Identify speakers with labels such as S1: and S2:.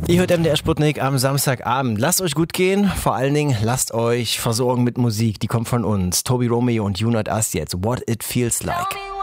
S1: Ihr hört MDR Sputnik am Samstagabend. Lasst euch gut gehen, vor allen Dingen lasst euch versorgen mit Musik, die kommt von uns. Tobi Romeo und Junot Ast jetzt, What It Feels Like.